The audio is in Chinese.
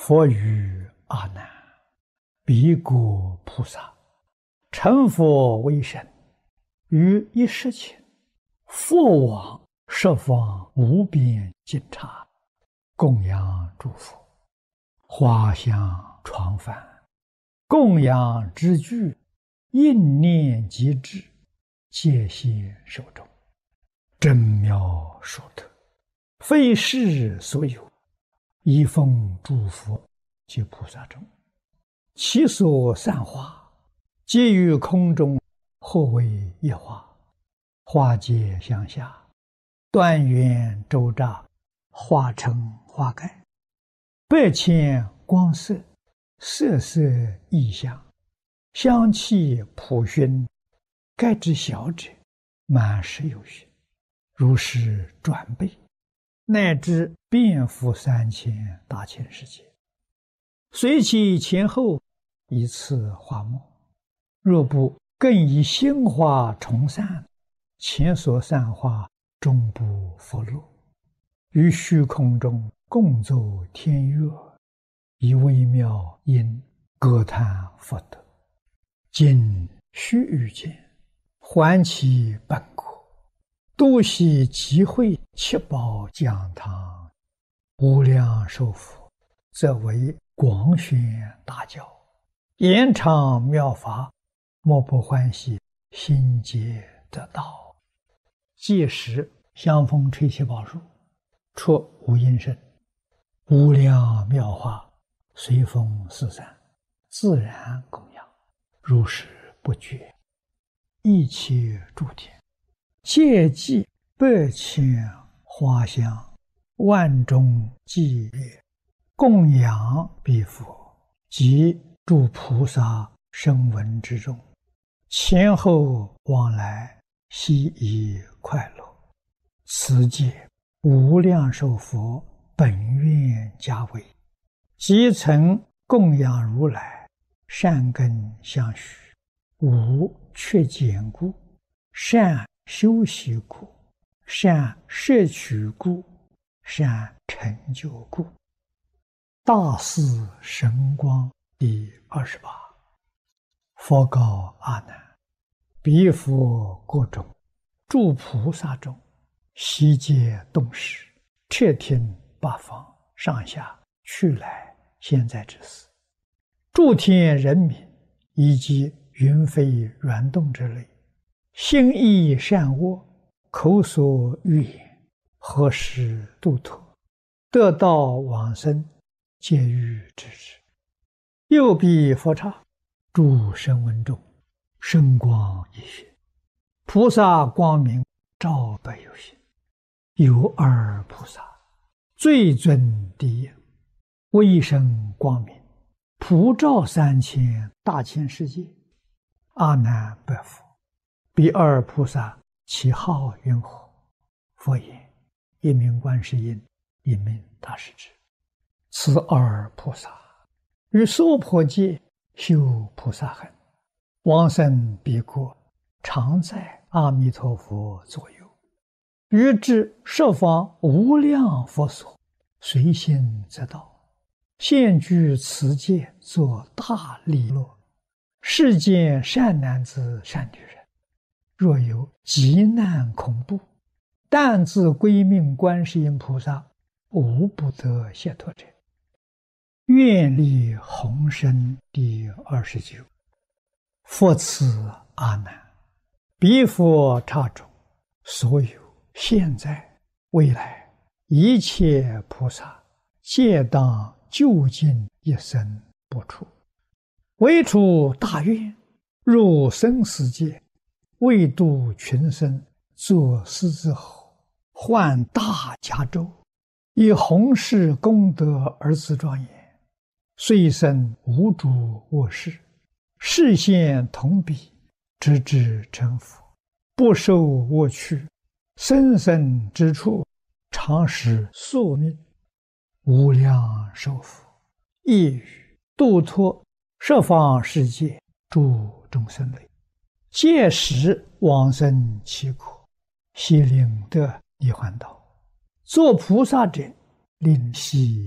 佛语阿难：彼国菩萨成佛为身，于一时前，佛往十方无边尽刹，供养诸佛，花香床幡，供养之具，应念即至，皆现手中，真妙殊特，非世所有，以奉诸佛及菩萨中，其所散花，皆于空中，或为一花，花皆相下，端圆周匝，化成花盖，百千光色，色色异香，香气普熏，盖之小者，满室有余，如是转倍，乃至遍覆3000大千世界，随其前后，以次花末。若不更以心花重散，前所散花终不复落，于虚空中共奏天乐，以微妙音歌叹佛德。今须臾间，还其本国，多悉集会七宝讲堂，无量寿佛，则为广宣大教，延长妙法，莫不欢喜，心皆得道。届时香风吹七宝树，出无音声，无量妙法随风四散，自然供养，如是不绝。一切诸天，皆记百千花香，万众伎乐，供养彼佛及诸菩萨声闻之中，前后往来，悉以快乐。此界无量寿佛本愿家为，即曾供养如来，善根相续，无缺减故，善修习故，善摄取故，善成就故。大士神光第28。佛告阿难：彼佛国中，诸菩萨中，悉皆动识，彻听八方上下去来现在之事，诸天人民以及云飞软动之类，心意善恶，口所欲言，何时度脱，得道往生，皆欲知之。右彼佛刹，诸声闻中，声光一现，菩萨光明照百有心。有二菩萨，最尊第一，威声光明，普照3000大千世界。阿难白佛：彼二菩萨其号云何？佛言：一名观世音，一名大势至。此二菩萨于娑婆界修菩萨行，往生彼国，常在阿弥陀佛左右，于至十方无量佛所，随心则到，现居此界，作大利乐。世间善男子善女人，若有急难恐怖，但自归命观世音菩萨，无不得解脱者。愿力宏深第29。佛赐阿难：彼佛刹中，所有现在未来一切菩萨，皆当究竟一生不出，唯出大愿，入生死界，为度群生，作狮子吼，唤大迦州，以弘誓功德而自庄严，虽生无诸恶事，示现同彼，直至成佛，不受恶趣，生生之处，常使宿命。无量寿佛亦语度脱十方世界诸众生类，届时往生其国，悉令得涅槃道。作菩萨者，令悉